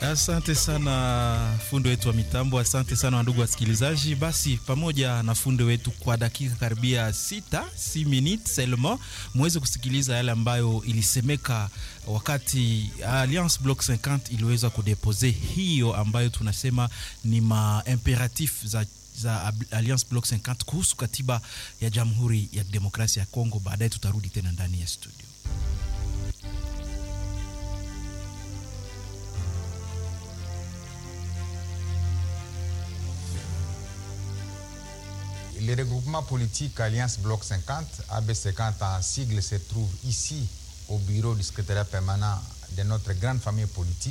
Asante sana fundi wetu wa mitambo, asante sana ndugu wasikilizaji. Basi pamoja na fundi wetu kwa dakika karibia 6 minutes seulement muweze kusikiliza yale ambayo ilisemeka wakati Alliance Bloc 50 iliweza kudepose hiyo ambayo tunasema ni ma imperatif za Alliance Bloc 50 kuhusu katiba ya Jamhuri ya Demokrasia ya Kongo. Baadaye tutarudi tena ndani ya studio. Le regroupement politique Alliance Bloc 50, AB50 en sigle, se trouve ici au bureau du secrétariat permanent de notre grande famille politique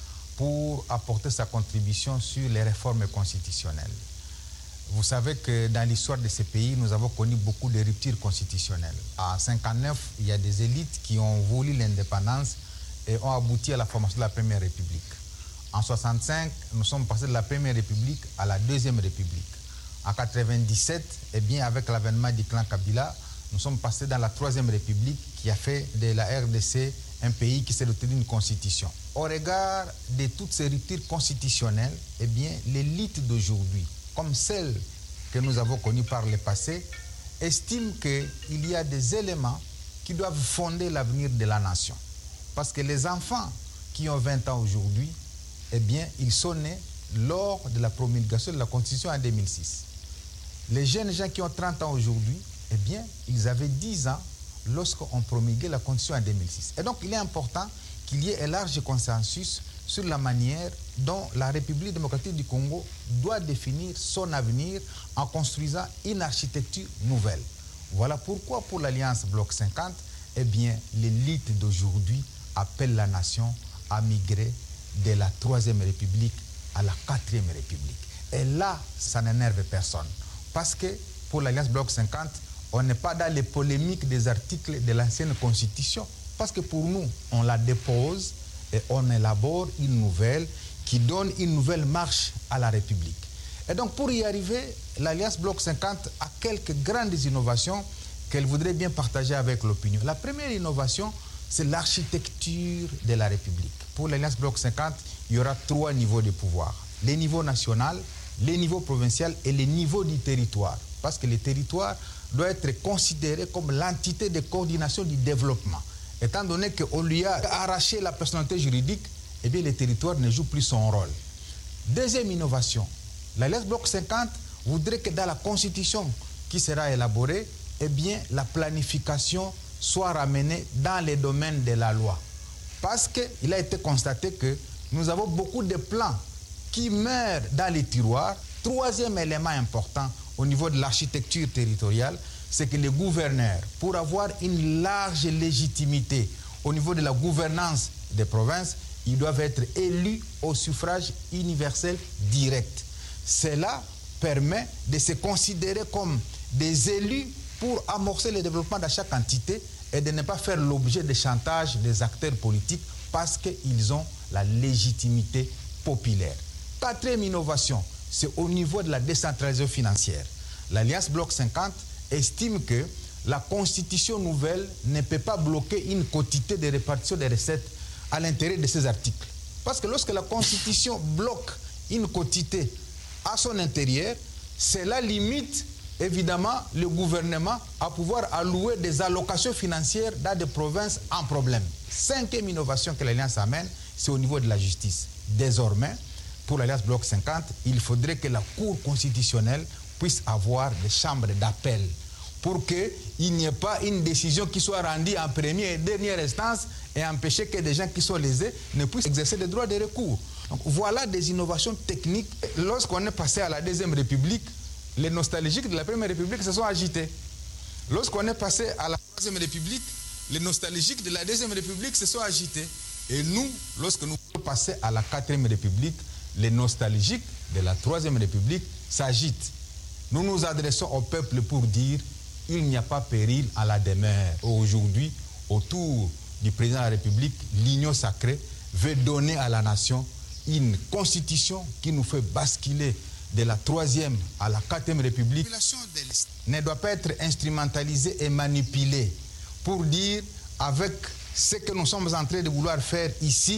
pour apporter sa contribution sur les réformes constitutionnelles. Vous savez que dans l'histoire de ce pays, nous avons connu beaucoup de ruptures constitutionnelles. En 1959, il y a des élites qui ont voulu l'indépendance et ont abouti à la formation de la Première République. En 1965, nous sommes passés de la Première République à la Deuxième République. En 1997, eh bien, avec l'avènement du clan Kabila, nous sommes passés dans la Troisième République qui a fait de la RDC un pays qui s'est doté d'une constitution. Au regard de toutes ces ruptures constitutionnelles, eh bien, l'élite d'aujourd'hui, comme celle que nous avons connue par le passé, estime qu'il y a des éléments qui doivent fonder l'avenir de la nation. Parce que les enfants qui ont 20 ans aujourd'hui, eh bien, ils sont nés lors de la promulgation de la Constitution en 2006. Les jeunes gens qui ont 30 ans aujourd'hui, eh bien, ils avaient 10 ans lorsqu'on promulguait la Constitution en 2006. Et donc, il est important qu'il y ait un large consensus sur la manière dont la République démocratique du Congo doit définir son avenir en construisant une architecture nouvelle. Voilà pourquoi, pour l'Alliance Bloc 50, eh bien, l'élite d'aujourd'hui appelle la nation à migrer de la Troisième République à la Quatrième République. Et là, ça n'énerve personne. Parce que pour l'Alliance Bloc 50, on n'est pas dans les polémiques des articles de l'ancienne Constitution. Parce que pour nous, on la dépose et on élabore une nouvelle qui donne une nouvelle marche à la République. Et donc pour y arriver, l'Alliance Bloc 50 a quelques grandes innovations qu'elle voudrait bien partager avec l'opinion. La première innovation, c'est l'architecture de la République. Pour l'Alliance Bloc 50, il y aura 3 niveaux de pouvoir. Les niveaux national, les niveaux provincial et les niveaux du territoire. Parce que le territoire doit être considéré comme l'entité de coordination du développement. Étant donné qu'on lui a arraché la personnalité juridique, eh bien le territoire ne joue plus son rôle. Deuxième innovation, l'Alliance Bloc 50 voudrait que dans la constitution qui sera élaborée, eh bien la planification soit ramenée dans les domaines de la loi. Parce qu'il a été constaté que nous avons beaucoup de plans qui meurent dans les tiroirs. Troisième élément important au niveau de l'architecture territoriale, c'est que les gouverneurs, pour avoir une large légitimité au niveau de la gouvernance des provinces, ils doivent être élus au suffrage universel direct. Cela permet de se considérer comme des élus pour amorcer le développement de chaque entité et de ne pas faire l'objet de chantage des acteurs politiques parce qu'ils ont la légitimité populaire. Quatrième innovation, c'est au niveau de la décentralisation financière. L'Alliance Bloc 50 estime que la constitution nouvelle ne peut pas bloquer une quotité de répartition des recettes à l'intérieur de ces articles. Parce que lorsque la constitution bloque une quotité à son intérieur, cela limite évidemment le gouvernement à pouvoir allouer des allocations financières dans des provinces en problème. Cinquième innovation que l'Alliance amène, c'est au niveau de la justice. Désormais, pour l'Alliance Bloc 50, il faudrait que la Cour constitutionnelle puisse avoir des chambres d'appel pour qu'il n'y ait pas une décision qui soit rendue en première et dernière instance et empêcher que des gens qui sont lésés ne puissent exercer des droits de recours. Donc, voilà des innovations techniques. Lorsqu'on est passé à la Deuxième République, les nostalgiques de la Première République se sont agités. Lorsqu'on est passé à la Troisième République, les nostalgiques de la Deuxième République se sont agités. Et nous, lorsque nous sommes passés à la Quatrième République, les nostalgiques de la Troisième République s'agitent. Nous nous adressons au peuple pour dire il n'y a pas péril à la demeure. Aujourd'hui, autour du président de la République, l'union sacrée veut donner à la nation une constitution qui nous fait basculer de la Troisième à la Quatrième République. La population de l'Est ne doit pas être instrumentalisée et manipulée pour dire avec ce que nous sommes en train de vouloir faire ici,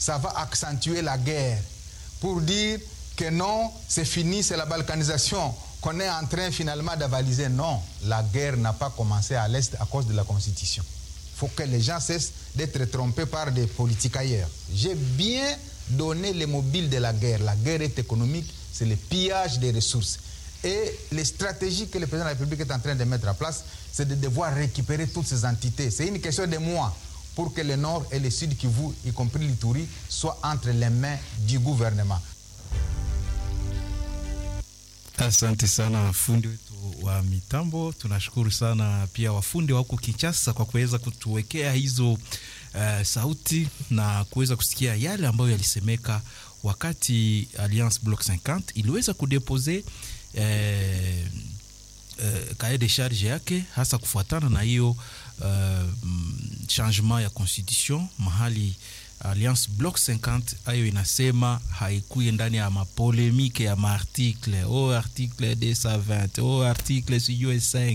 ça va accentuer la guerre pour dire que non, c'est fini, c'est la balkanisation qu'on est en train finalement d'avaliser. Non, la guerre n'a pas commencé à l'Est à cause de la Constitution. Il faut que les gens cessent d'être trompés par des politiques ailleurs. J'ai bien donné les mobiles de la guerre. La guerre est économique, c'est le pillage des ressources. Et les stratégies que le président de la République est en train de mettre en place, c'est de devoir récupérer toutes ces entités. C'est une question de mois pour que le Nord et le Sud Kivu, y compris l'Ituri, soient entre les mains du gouvernement. Asante sana fundi wetu wa mitambo. Tunashukuru sana pia wafundi wako Kinshasa kwa kuweza kutuwekea hizo sauti na kuweza kusikia yale ambayo yalisemeka wakati Alliance Bloc 50 iliweza kudepose cahier de charge yake, hasa kufuatana na hiyo changement ya constitution mahali Alliance Bloc 50 ayo inasema haikuye ndani ya mapolemike ya maartikle article 220 article sijue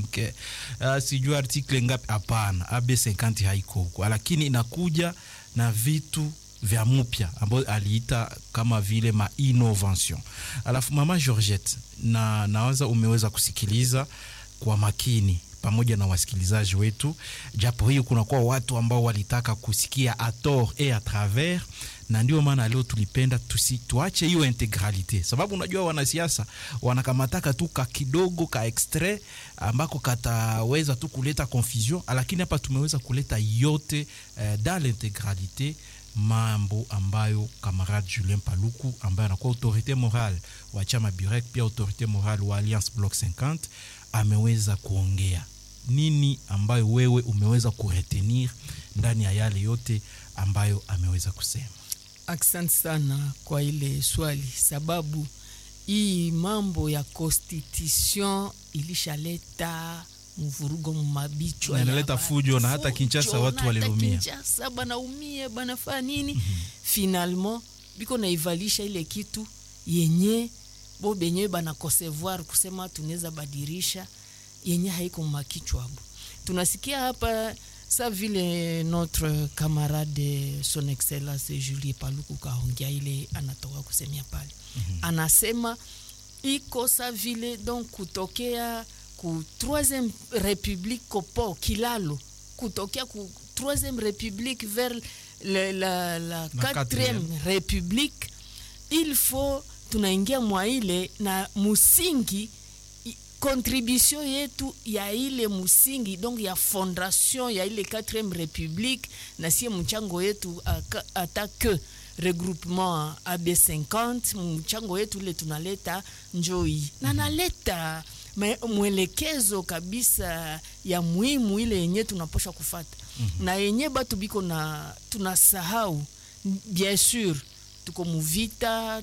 5 sijue article ngapi. Hapana, AB50 haiko huko, lakini inakuja na vitu vya mpya ambayo aliita kama vile ma innovation. Alafu mama Georgette, nawaza umeweza kusikiliza kwa makini pamoja na wasikilizaji wetu, japo hiyo kuna kwa watu ambao walitaka kusikia à tort et à travers, na ndio maana leo tulipenda tuache hiyo integralite, sababu unajua wanasiasa wanakamataka tu ka kidogo ka extrait ambako kataweza tu kuleta confusion, lakini hapa tumeweza kuleta yote dans l'intégralité, mambo ambayo camarade Julien Paluku ambaye anakuwa autorité morale wa chama Burek pia autorité morale wa Alliance Bloc 50 ameweza kuongea. Nini ambayo wewe umeweza kuretenir ndani ya yale yote ambayo ameweza kusema? Asante sana kwa ile swali, sababu hii mambo ya constitution ilishaleta mvurugo mabichwa, inaleta fujo na hata Kinshasa watu waliumia. Kinshasa banaumia, banafanya nini? Finalement biko naivalisha ile kitu yenye bo benye bana concevoir kusema tunaweza badirisha yenye haiko makichwa hapo. Tunasikia hapa sa vile notre camarade son excellence Julien Paluku kaongea ile anatoka kusemia pale. Anasema iko sa vile donc kutokea ku 3e république kopo kilalo, kutokea ku 3e république vers la 4e république, il faut tunaingia mwa ile na musingi contribution yetu ya ile musingi, donc ya fondation ya ile 4e république, na si mchango yetu atake regroupement AB50 mchango yetu ile tunaleta njoi na naleta mwelekezo kabisa ya muhimu ile yenye tunaposha kufuata. Na yenye batu biko na tunasahau, bien sûr tuko muvita,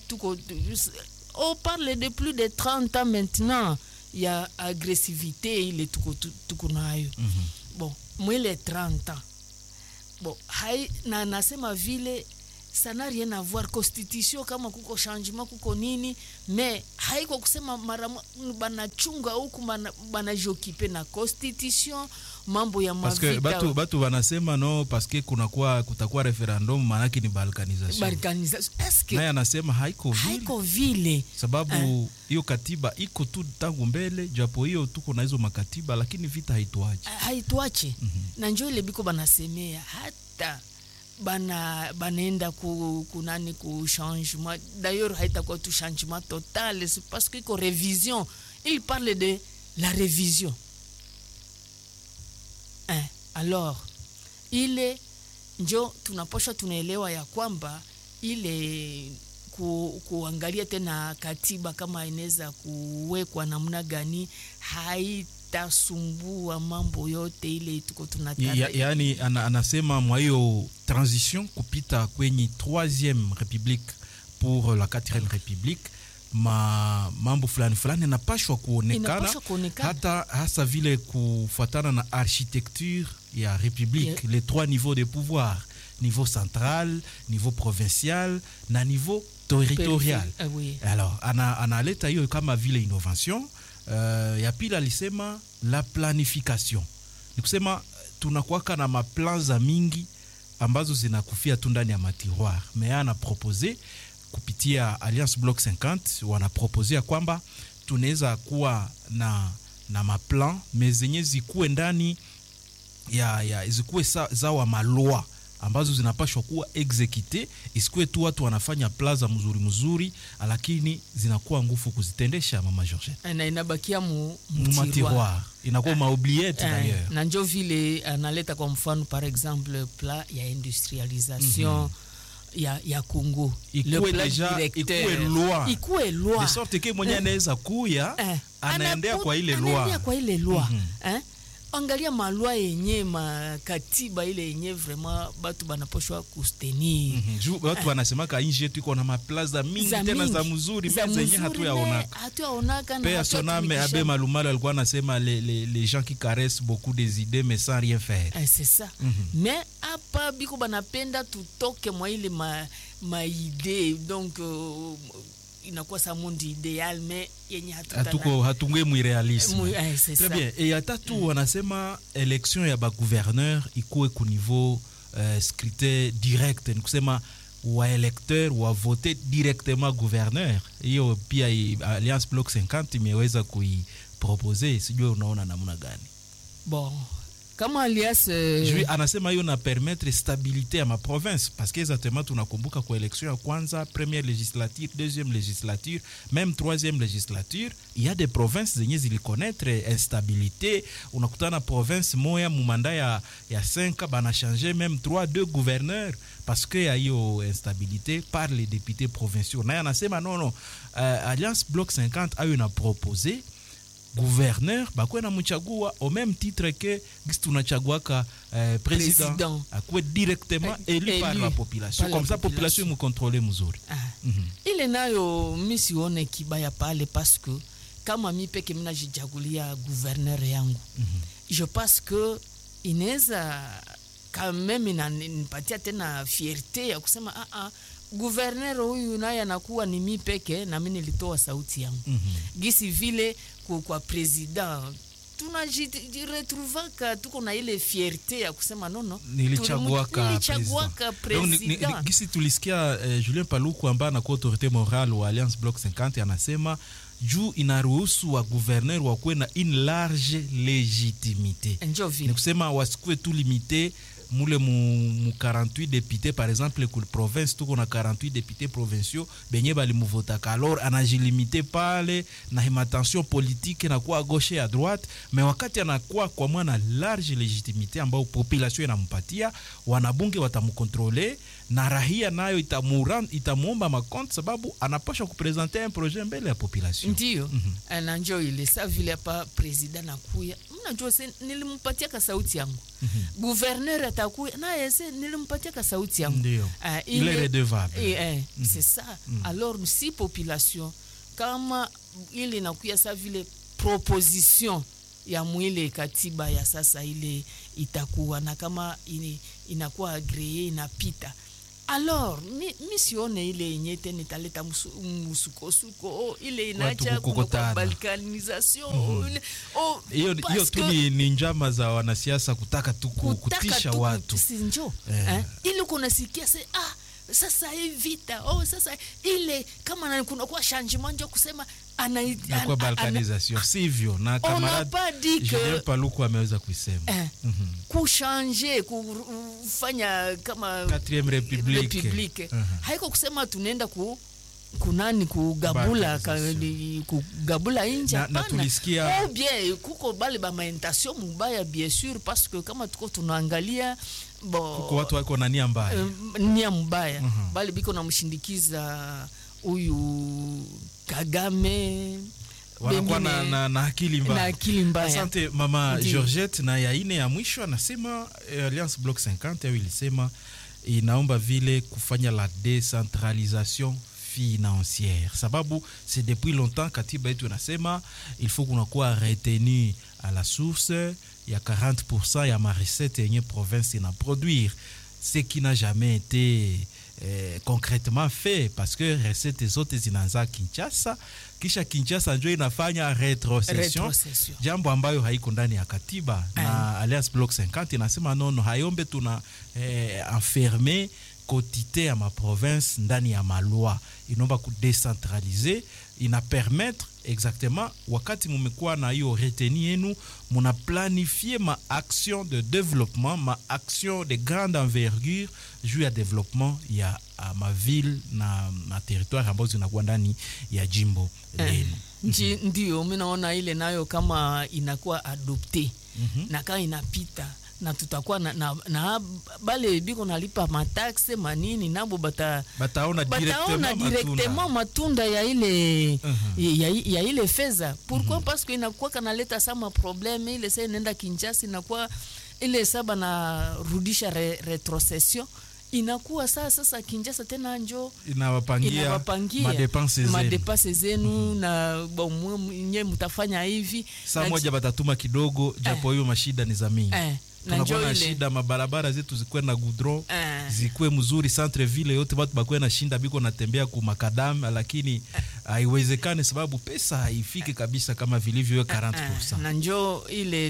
on parle de plus de 30 ans maintenant ya agressivité ile tuko nayo. Bon, mwele 30 ans. Bon, hai na nasema vile ça n'a rien à voir constitution kama kuko changement kuko nini, mais haiko kusema mara banachunga huku bana jokipe na constitution mambo ya mavita. Parce que batu wanasema no parce que kutakuwa referendum manaki ni balkanisation. Est-ce que naye anasema haiko vile sababu hiyo katiba iko tu tangu mbele, japo hiyo tuko na hizo makatiba lakini vita haituache. Na njoo ile biko banasemea hata banaenda kunani ku changement. D'ailleurs haitakuwa tu changement total, c'est parce que ko révision, il parle de la révision. Alors ile njo tunaposha tunaelewa ya kwamba ile kuangalia tena katiba kama inaweza kuwekwa namna gani haitasumbua mambo yote ile tuko tunataka. Yani anasema mwa hiyo transition kupita kwenye 3e république pour la 4e république, mambo fulani napashwa kuonekana hata hasa vile kufuatana na architecture ya république, les 3 niveaux de pouvoir, niveau central, niveau provincial na niveau territorial. Alors analeta hiyo kama vile innovation. Ya pili alisema la planification, ni kusema tunakuwaka na maplan za mingi ambazo zinakufia tu ndani ya matiroir. Mais ana propose kupitia Alliance Bloc 50 wana propose kwamba tunaweza kuwa na maplan mais zenye zikuwe ndani ya zikuwe zawa malwa ambazo zinapashwa kuwa execute, isikuwe tu watu wanafanya plaza mzuri lakini zinakuwa ngufu kuzitendesha. Mama Georgette, na inabakia mu tiroir, inakuwa maoubliette d'ailleurs. Na njo vile analeta kwa mfano par exemple plat ya industrialisation ya Congo, le plat directeur ikuwe loi de sorte que mwenye anaweza kuya anaendea kwa ile loi. Angalia malwa yenye makatiba ile yenye vraiment batu banaposhwa kustenir. Watu wanasema ka inji yetu iko na maplaza mingi tena za mzuri zenye hatuyaonaka. Père Soname Abe Malumalo alikuwa anasema les gens qui caressent beaucoup des idées mais sans rien faire. C'est ça. Mais hapa biko banapenda tutoke mwa ile ma idée, donc inakuwa sa monde idéal mais yenye hatungwe mu realisme. Très bien. Et yatatu wanasema élection ya ba gouverneur ikuwe ku niveau scrutin direct, ni kusema wa électeur wa voter directement gouverneur. Hiyo pia Alliance Bloc 50 imeweza kuipropose, sijui unaona namna gani? Bon, kama Alias anasema hiyo na permettre stabilité à ma province, parce que exactement tunakumbuka kwa election ya kwanza, première législature, deuxième législature, même troisième législature, il y a des provinces zenye zili connaître instabilité. Unakutana province moya mu manda ya 5 bana changer même 2 gouverneurs parce que ya hiyo instabilité par les députés provinciaux. Na anasema non, Alliance Bloc 50 a eu na proposé gouverneur bakwe na mchagua au même titre que tunachaguaka président akwe directement élu par la population, comme ça population mu contrôler mzuri. Ile nayo mimi sione kibaya pale, parce que kama mimi peke mimi najichagulia gouverneur yangu, je pense que inaweza quand même inanipatia tena fierté ya kusema gouverneur huyu naye anakuwa ni mimi peke na mimi nilitoa sauti yangu. Gisi vile kwa president tunajiretrouvaka tuko na ile fierté ya kusema no nilichaguaka president. Gisi tulisikia Julien Paluku ambaye anakuwa autorité morale wa Alliance Bloc 50 anasema juu inaruhusu wa gouverneur wakuwe na une large légitimité. Ni kusema wasikue tu limité mule mu 48 députés par exemple ku province tuko na 48 députés provinciaux benye bali muvota alors anajilimite pale na himatension politique na kwa gauche à droite, mais wakati anakuwa kwa mwana large légitimité ambao population inampatia, wanabunge watamkontrole na rahia nayo itamuomba makonte sababu anapaswa kupresenter un projet mbele ya population. Ndio ananjo ile sa vile hapa president nakuya, mnajua nilimpatia ka sauti yangu. Gouverneur atakuya na yese nilimpatia ka sauti yangu. Ndio il est redevable. C'est ça. Alors si population kama ile nakuya sa vile proposition ya mwile katiba ya sasa ile itakuwa na kama inakuwa agréé inapita, alors mi sione ile yenye tena italeta musukosuko ile inacha kwa balkanisation. Hiyo tu ni njama za wanasiasa kutaka tu kutisha watu. Sinjo ile kuna sikia sasa hivi vita sasa ile kama kuna kwa changement ndio kusema kwa balkanisation sivyo, na camarade Julien Paluku ameweza kuisema kuchanger kufanya kama 4e république. Haiko kusema tunaenda kunani kugabula kugabula nje na tulisikia bien kuko bale ba maintention mubaya bien sûr, parce que kama tuko tunaangalia kuko watu wako na nia mbaya bale biko na mshindikiza huyu Kagame wanakuwa na akili mbaya. Asante mama Georgette. Na ya ine ya mwisho anasema Alliance Bloc 50 ilisema inaomba vile kufanya la décentralisation financière, sababu c'est depuis longtemps katiba yetu inasema il faut kunakuwa retenu à la source ya 40% ya ma recette yenye province ina produire, ce qui n'a jamais été concrètement fait, parce que recette zote zinaanza Kinshasa, kisha Kinshasa ndio inafanya retrocession, jambo ambayo haiko ndani ya katiba. Na Alliance Bloc 50 inasema nono, hayombe tuna enfermer quotité ya ma province ndani ya maloi, inomba kudecentraliser, ina permettre exactement wakati mumekuwa na hiyo reteni yenu, muna planifier ma action de développement, ma action de grande envergure juu ya développement ya ma ville na territoire ambazo zinakuwa ndani ya jimbo lenu. Ndio mimi naona ile nayo kama inakuwa adopté na kama inapita na tutakuwa na bale biko nalipa mataxe manini nabo bataona directement matunda ya ile ya ile fedha. Pourquoi? Parce que inakuwa kanaleta sama problème ile sasa nenda Kinshasa, inakuwa ile saba na rudisha retrocession, inakuwa sasa Kinshasa tena njo inawapangia madepense zenu na nyewe mtafanya hivi saa moja batatuma kidogo, japo hiyo mashida ni za mingi. Tunakuwa na shida, mabarabara zetu zikuwe na goudron, zikuwe mzuri, centre ville yote watu bakuwe na shinda biko natembea ku makadam, lakini haiwezekani sababu pesa haifiki kabisa kama vilivyo 40%. Na njoo ile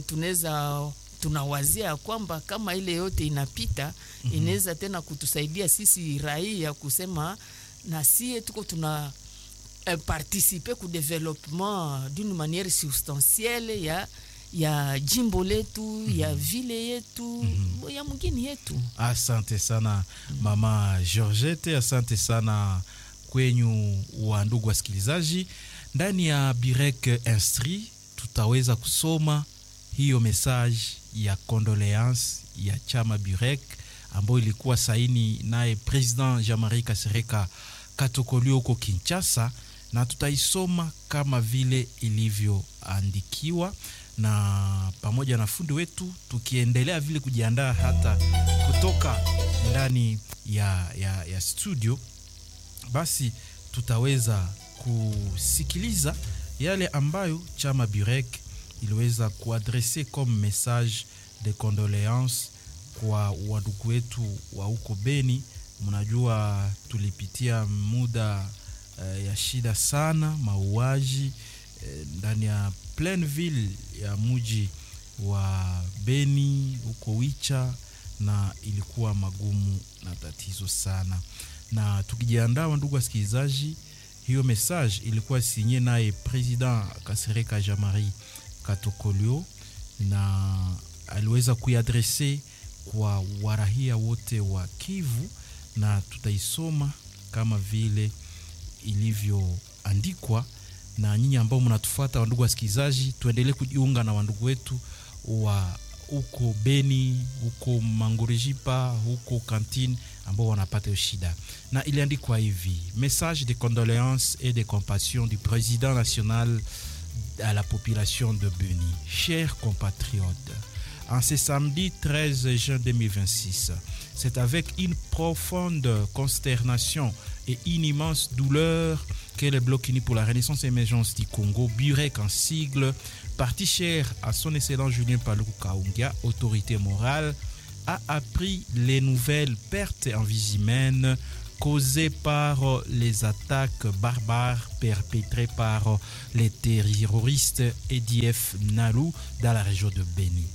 tunawazia kwamba kama ile yote inapita, inaweza tena kutusaidia sisi raia kusema na sie tuko tuna participer ku développement d'une manière substantielle ya jimbo letu, ya vile yetu, ya mgini yetu. Asante sana Mama Georgette, asante sana kwenyu wa ndugu wasikilizaji. Ndani ya Burek Instri tutaweza kusoma hiyo message ya condoléance ya chama Burek ambayo ilikuwa saini naye President Jean-Marie Kasereka Katokolio huko Kinshasa, na tutaisoma kama vile ilivyoandikiwa na pamoja na fundi wetu, tukiendelea vile kujiandaa hata kutoka ndani ya studio. Basi tutaweza kusikiliza yale ambayo chama Burek iliweza kuadrese comme message de condoléance kwa wadugu wetu wa huko Beni. Mnajua tulipitia muda ya shida sana, mauaji ndani ya pleine ville ya muji wa Beni huko Wicha, na ilikuwa magumu na tatizo sana. Na tukijiandaa ndugu wasikilizaji, hiyo message ilikuwa sinye naye President Kasereka Jean-Marie Katokolio, na aliweza kuiadrese kwa warahia wote wa Kivu, na tutaisoma kama vile ilivyoandikwa. Na nyinyi ambao mnatufuata wandugu wasikilizaji, tuendelee kujiunga na wandugu wetu wa huko Beni, huko Mangurijipa, huko Kantine ambao wanapata shida. Na iliandikwa hivi: message de condoléances et de compassion du président national à la population de Beni. Chers compatriotes, en ce samedi 13 juin 2026, c'est avec une profonde consternation et une immense douleur que le Bloc uni pour la Renaissance et émergence du Congo, Burek en sigle, parti cher à son excellent Julien Paluku Kahungia, autorité morale, a appris les nouvelles pertes en vie humaine causées par les attaques barbares perpétrées par les terroristes EDF Nalu dans la région de Beni.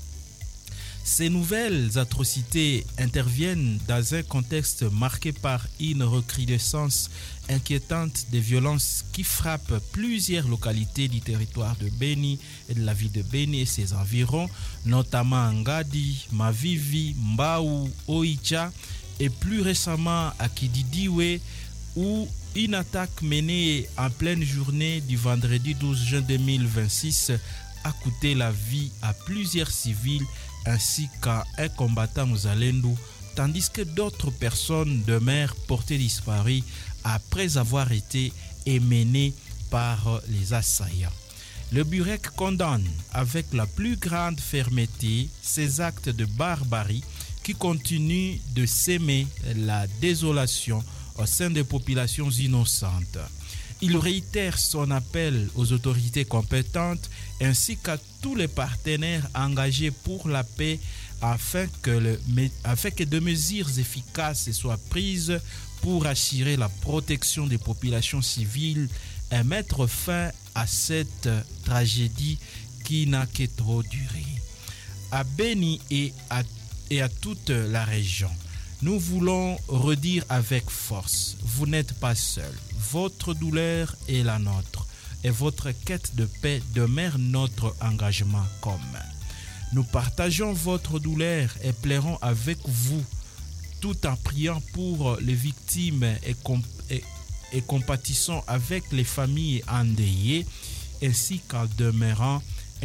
Ces nouvelles atrocités interviennent dans un contexte marqué par une recrudescence inquiétante des violences qui frappent plusieurs localités du territoire de Beni et de la ville de Beni et ses environs, notamment Ngadi, Mavivi, Mbau, Oicha et plus récemment à Kididiwe, où une attaque menée en pleine journée du vendredi 12 juin 2026 a coûté la vie à plusieurs civils ainsi qu'à un combattant Muzalendo, tandis que d'autres personnes demeurent portées disparues après avoir été émenées par les assaillants. Le Burek condamne avec la plus grande fermeté ces actes de barbarie qui continuent de s'aimer la désolation au sein des populations innocentes. Il réitère son appel aux autorités compétentes ainsi qu'à tous les partenaires engagés pour la paix afin que de mesures efficaces soient prises pour assurer la protection des populations civiles et mettre fin à cette tragédie qui n'a que trop duré. À Beni et à toute la région, nous voulons redire avec force, vous n'êtes pas seul. Votre douleur est la nôtre et votre quête de paix demeure notre engagement commun. Nous partageons votre douleur et pleurons avec vous tout en priant pour les victimes et compatissons avec les familles endeuillées ainsi qu'en demeurant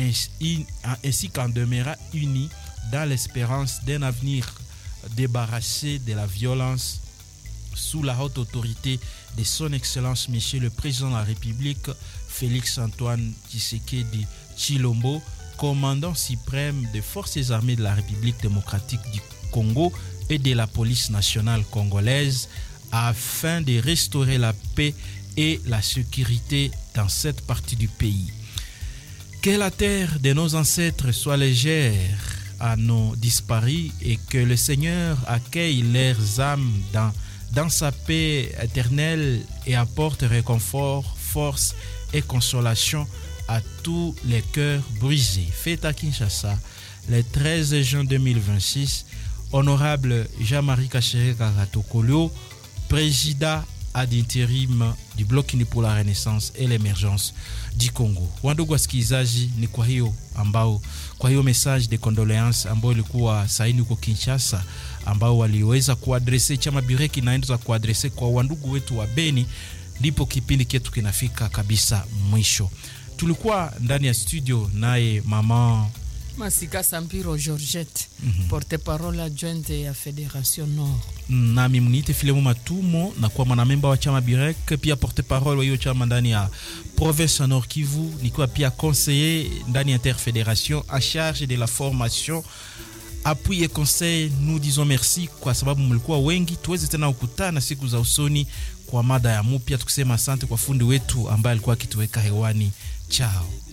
unis dans l'espérance d'un avenir débarrassé de la violence sous la haute autorité de son Excellence Monsieur le Président de la République Félix Antoine Tshisekedi Tshilombo, commandant suprême des forces armées de la République démocratique du Congo et de la police nationale congolaise, afin de restaurer la paix et la sécurité dans cette partie du pays. Que la terre de nos ancêtres soit légère à nos disparus et que le Seigneur accueille leurs âmes dans sa paix éternelle et apporte réconfort, force et consolation à tous les cœurs brisés. Fête à Kinshasa, le 13 juin 2026, Honorable Jean-Marie Kachere Karatokolio, président ad interim du Bloc Uni pour la Renaissance et l'Emergence du Congo. Wandugu wasikilizaji, ni kwa hiyo message de condoléances ambao ilikuwa saini huko Kinshasa, ambao waliweza kuadrese chama Bureki naenda kuadrese kwa wandugu wetu wa Beni, ndipo kipindi ketu kinafika kabisa mwisho. Tulikuwa ndani ya studio naye mama Masika Sampiro Georgette, porte-parole adjointe ya Fédération Nord. Nami munite Filemo Matumo na kwa mwanamemba wa chama Burek, pia porte-parole wa hiyo chama ndani ya province Nord Kivu, nikiwa pia conseiller ndani ya Interfédération en charge de la formation, appui et conseil. Nous disons merci kwa sababu mlikuwa wengi, tuweze tena kukutana siku za usoni kwa mada ya mpya, tukisema asante kwa fundi wetu ambaye alikuwa akituweka hewani. Chao.